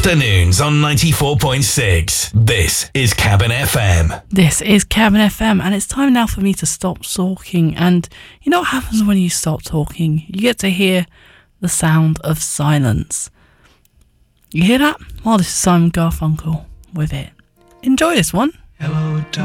afternoons on 94.6. This is Cabin FM. This is Cabin FM, and it's time now for me to stop talking. And you know what happens when you stop talking? You get to hear the sound of silence. You hear that? Well, this is Simon Garfunkel with it. Enjoy this one. Hello,